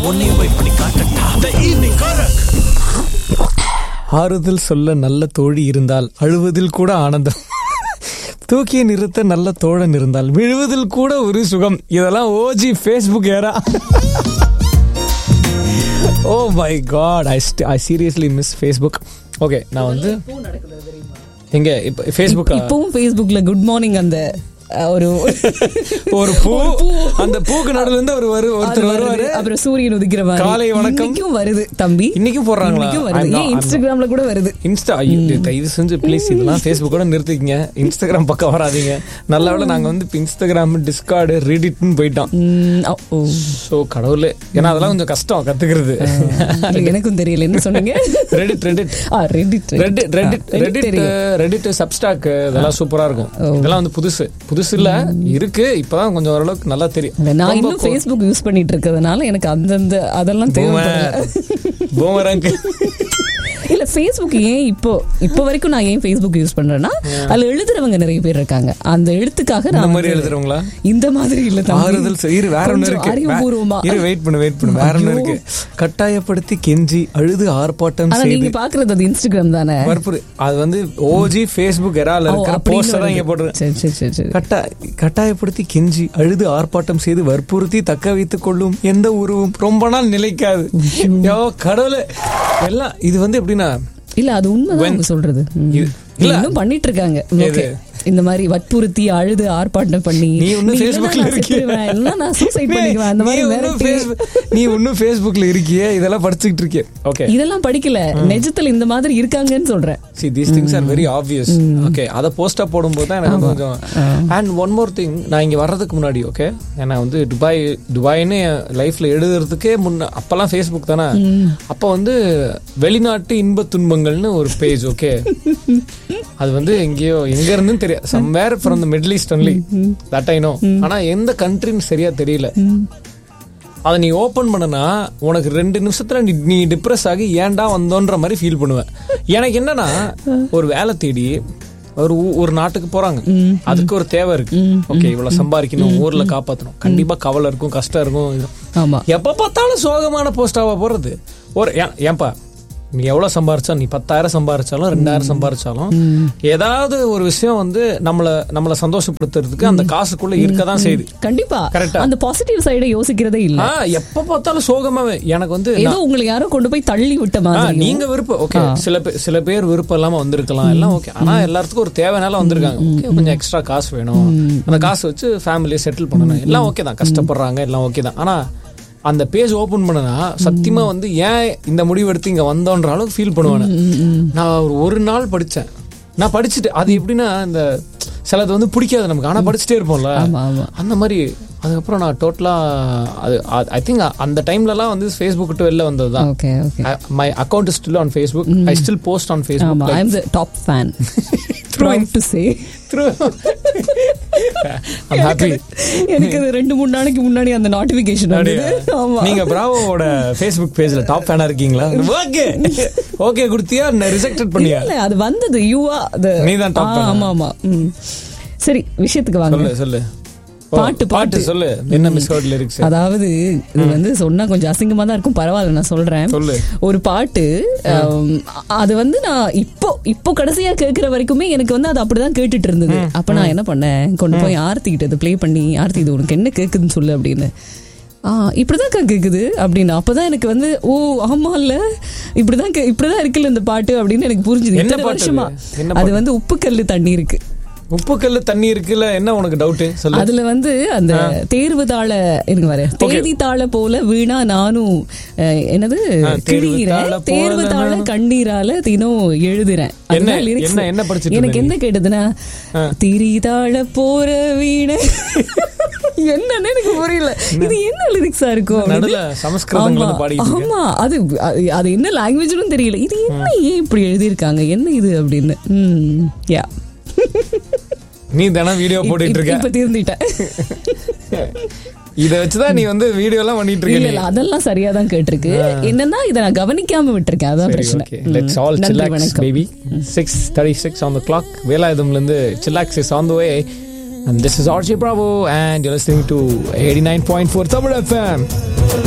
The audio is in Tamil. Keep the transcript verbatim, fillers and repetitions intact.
உன்னையும் போய் பண்ணி காட்டட்டா. The evening Karak. ஆறுதல் சொல்ல நல்ல தோழி இருந்தால் அழுவதில் கூட ஆனந்தம், தூக்கிய நிறுத்த நல்ல தோழன் இருந்தால் விழுவதில் கூட ஒரு சுகம். இதெல்லாம் OG Facebook era. Oh my God, I I seriously miss Facebook. Okay, நான் வந்து எங்க இப்போ ஃபேஸ்புக் இப்பவும் ஃபேஸ்புக்ல குட் மார்னிங் அந்த ஒரு ஒரு பூ, அந்த பூக்கு நடுவுல இருந்து ஒரு ஒருத்தர் வருவாரு, அப்புறம் சூரியன் உதிக்கிற மாதிரி காலை வணக்கம் இன்னைக்கும் வருது தம்பி, இன்னைக்கும் போடுறாங்களா? ஏன் இன்ஸ்டாகிராம்ல கூட வருது. இன்ஸ்டா இது செஞ்சு ப்ளீஸ் இதெல்லாம் ஃபேஸ்புக்கோட நிறுத்திக்கங்க, இன்ஸ்டாகிராம் பக்கம் வராதீங்க. நல்ல வேளை நாங்க வந்து இப்போ இன்ஸ்டாகிராம், டிஸ்கார்டு, ரெடிட்னு போயிட்டோம். ஸோ கடவுளே, ஏன்னா அதெல்லாம் கொஞ்சம் கஷ்டம் கத்துக்கிறது. எனக்கும் தெரியல என்ன சொன்னீங்க. Reddit Reddit Reddit Reddit Reddit Reddit Reddit Substack இதெல்லாம் சூப்பரா இருக்கும். இதெல்லாம் வந்து புதுசு புதுசு இல்ல இருக்கு, இப்பதான் கொஞ்சம் ஓரளவுக்கு நல்லா தெரியும். நான் இன்னும் Facebook யூஸ் பண்ணிட்டு இருக்கிறதுனால எனக்கு அந்தந்த அதெல்லாம் தேவைப்படல. இல்ல Facebook ஏன் இப்போ இப்போ வரைக்கும் நான் ஏன் Facebook யூஸ் பண்றேன்னா, அதுல எழுதுறவங்க நிறைய பேர் இருக்காங்க. அந்த எழுத்துக்காக நான் மாதிரி எழுதுறவங்களா இந்த மாதிரி இல்ல ஆறுதல் இரு வேற ஒண்ணு இருக்கு. அறிவுபூர்வமா இரு வெயிட் பண்ணு வெயிட் பண்ணு வேற ஒண்ணு இருக்கு. கட்டாயப்படுத்தி கெஞ்சி அழுது ஆர்ப்பாட்டம் செய்து. நீங்க பாக்குறது அது Instagram தானே? வர்புரி அது வந்து ஓஜி Facebook எரால இருக்கிற போஸ்டர் தான் இங்க போடுறேன். சரி சரி சரி. கட்டா கட்டாயப்படுத்தி கெஞ்சி அழுது ஆர்ப்பாட்டம் செய்து வற்புறுத்தி தக்க வைத்துக் கொள்ளும் எந்த உருவும் ரொம்ப நாள் நிலைக்காது. யோ கடவுளே, எல்லாம் இது வந்து எப்படின்னா இல்ல அது உண்மைதான் சொல்றது. இல்ல இன்னும் பண்ணிட்டு இருக்காங்க இந்த மாதிரி வற்புறுத்தி அழுது ஆர்ப்பாட்டம் பண்ணி. நீ இன்னும் Facebookல இருக்கியே, நான் சூசைட் பண்ணிக்குவேன் அந்த மாதிரி மிரட்டி. நீ இன்னும் Facebookல இருக்கியே, இதெல்லாம் படிச்சிட்டு இருக்கியே. ஓகே, இதெல்லாம் படிக்கல, நிஜத்துல இந்த மாதிரி இருக்காங்கன்னு சொல்றேன். See, these things are very obvious. Okay, அத போஸ்டா போடும்போது தான் எனக்கு கொஞ்சம். and one more thing, நான் இங்க வர்றதுக்கு முன்னாடி ஓகே, ஏன்னா வந்து துபாய் துபாய்னு லைஃப்ல எழுதுறதுக்கே முன்ன அப்பெல்லாம் Facebook தானே. அப்ப வந்து வெளிநாட்டு இன்ப துன்பங்கள்னு ஒரு பேஜ். ஓகே, அது வந்து எங்கேயோ எங்க இருந்துன்னு தெரியாது, somewhere from the Middle East only, that I know. ஆனா எந்த கண்ட்ரின்னு சரியா தெரியல. அதை நீ ஓபன் பண்ணனா உனக்கு ரெண்டு நிமிஷத்துல நீ டிப்ரெஸ் ஆகி ஏன்டா வந்தோன்ற மாதிரி ஃபீல் பண்ணுவேன். எனக்கு என்னன்னா, ஒரு வேலை தேடி ஒரு ஒரு நாட்டுக்கு போறாங்க, அதுக்கு ஒரு தேவை இருக்கு. ஓகே, இவ்வளவு சம்பாதிக்கணும், ஊர்ல காப்பாற்றணும், கண்டிப்பா கவலை இருக்கும், கஷ்டம் இருக்கும். எப்ப பார்த்தாலும் சோகமான போஸ்டாவா போடுறது. ஒரு ஏன்பா நீ எவ்வளவு சம்பாரிச்சா, நீ பத்தாயிரம் சம்பாரிச்சாலும் ரெண்டாயிரம் சம்பாரிச்சாலும் ஏதாவது ஒரு விஷயம் வந்து நம்மள நம்மள சந்தோஷப்படுத்துறதுக்கு அந்த காசுக்குள்ள இருக்கதான் செய்யுது. கண்டிப்பா கரெக்டா. அந்த பாசிட்டிவ் சைட யோசிக்கிறதே இல்ல. எப்ப பார்த்தாலும் சோகமாவே. எனக்கு வந்து ஏதோ உங்களை யாரோ கொண்டு போய் தள்ளி விட்ட மாதிரி. நீங்க விருப்பம் ஓகே, சில பேர் சில பேர் விருப்பம் இல்லாம வந்திருக்கலாம், எல்லாம் ஓகே. ஆனா எல்லாத்துக்கும் ஒரு தேவைனால வந்திருக்காங்க. ஓகே, கொஞ்சம் எக்ஸ்ட்ரா காசு வேணும், அந்த காசு வச்சு ஃபேமிலியை செட்டில் பண்ணணும், எல்லாம் ஓகே தான். கஷ்டப்படுறாங்க, எல்லாம் ஓகே தான். ஆனா அந்த பேஜ் ஓபன் பண்ணனா சத்தியமா வந்து ஏன் இந்த முடிவு எடுத்து இங்க வந்தோன்ற அளவுக்கு ஃபீல் பண்ணுவானு. நான் ஒரு ஒரு நாள் படிச்சேன், நான் படிச்சுட்டு அது எப்படின்னா இந்த சிலது வந்து பிடிக்காது நமக்கு, ஆனா படிச்சுட்டே இருப்போம்ல அந்த மாதிரி. அதுக்கப்புறம் நான் டோட்டலா அது ஐ திங்க் அந்த டைம்லலாம் வந்து ஃபேஸ்புக் விட்டு வெளில வந்தது தான். My account is still on Facebook, I still post on Facebook. I am the top fan, proud to say. I'm happy. எனக்கு ரெண்டு மூணு நாளைக்கு முன்னாடி அந்த நோட்டிஃபிகேஷன் வந்தது. ஆமா, நீங்க பிராவோட Facebook பேஜ்ல டாப் ஃபேனா இருக்கீங்களா? ஓகே ஓகே குடுத்தியா, நான் ரிஜெக்டட் பண்ணியா? இல்ல, அது வந்தது. யூ ஆர் தி நீதான் டாப் ஃபேன். ஆமா ஆமா. சரி, விஷயத்துக்கு வாங்க. சொல்லு சொல்லு. பாட்டு பாட்டு சொல்லு, என்ன மிஸ்ஹர்ட் லிரிக்ஸ்? அதாவது இது வந்து சொன்னா கொஞ்சம் அசிங்கமா தான் இருக்கும், பரவாயில்ல நான் சொல்றேன். ஒரு பாட்டு, அது வந்து நான் இப்போ இப்போ கடைசியா கேட்கிற வரைக்குமே எனக்கு வந்து அது அப்படிதான் கேட்டுட்டு இருந்தது. அப்ப நான் என்ன பண்ணேன், கொண்டு போய் ஆர்த்தி கிட்ட இது ப்ளே பண்ணி, ஆர்த்தி இது உனக்கு என்ன கேக்குதுன்னு சொல்லு அப்படின்னு. ஆஹ் இப்படிதான் கேக்குது அப்படின்னு. அப்பதான் எனக்கு வந்து ஓ ஆமா இல்ல இப்படிதான் இப்படிதான் இருக்குல்ல இந்த பாட்டு அப்படின்னு எனக்கு புரிஞ்சுது. இத்தனை வருஷமா அது வந்து உப்பு கல்லு தண்ணி இருக்கு. உப்பு கல்லு தண்ணி இருக்குல்ல, என்ன உனக்கு டவுட்? அதுல வந்து அந்த தேர்வு தாள இருக்கு வர, தேதி தாள போல வீணா நானும் என்னது கிழிகிறேன், தேர்வு தாள கண்ணீரால தினம் எழுதுறேன். எனக்கு என்ன கேட்டதுன்னா, திரி தாள போற வீண என்னன்னு எனக்கு புரியல. இது என்ன லிரிக்ஸா இருக்கும்? ஆமா, அது அது என்ன லாங்குவேஜ்னு தெரியல. இது என்ன, ஏன் இப்படி எழுதியிருக்காங்க, என்ன இது அப்படின்னு. ம் யா நீ தானே வீடியோ போட்டுட்டு இருக்க. இப்ப திருந்திட்டேன். இத வச்சுதான் நீ வந்து வீடியோ எல்லாம் பண்ணிட்டு இருக்க. இல்ல, அதெல்லாம் சரியா தான் கேட்டிருக்கு. என்னன்னா இத நான் கவனிக்காம விட்டுருக்கேன், அதான் பிரச்சனை. Let's all chillax baby. six thirty-six on the clock. வேலாயுதம்ல இருந்து chillax is on the way. And this is R J Bravo and you're listening to eighty-nine point four Tamil F M.